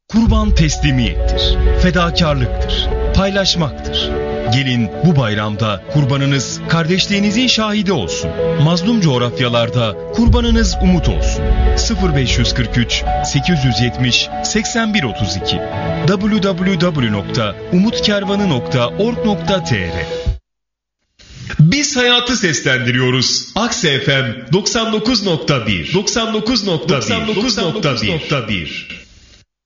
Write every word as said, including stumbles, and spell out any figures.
Kurban teslimiyettir, fedakarlıktır, paylaşmaktır. Gelin bu bayramda kurbanınız kardeşliğinizin şahidi olsun. Mazlum coğrafyalarda kurbanınız umut olsun. sıfır beş kırk üç sekiz yüz yetmiş seksen bir otuz iki double-u double-u double-u nokta umutkervanı nokta org nokta tr. Biz hayatı seslendiriyoruz. Akse F M doksan dokuz nokta bir doksan dokuz nokta bir